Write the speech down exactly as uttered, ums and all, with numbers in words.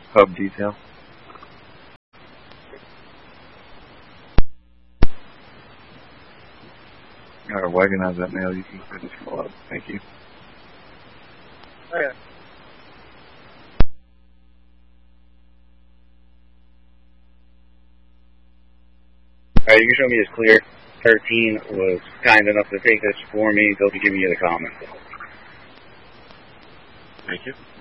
Hub detail. Alright, Wagon has that mail. You can finish fill up. Thank you. Okay. Alright, you can show me it's clear. thirteen was kind enough to take this for me. They'll be giving you the comments. Thank you.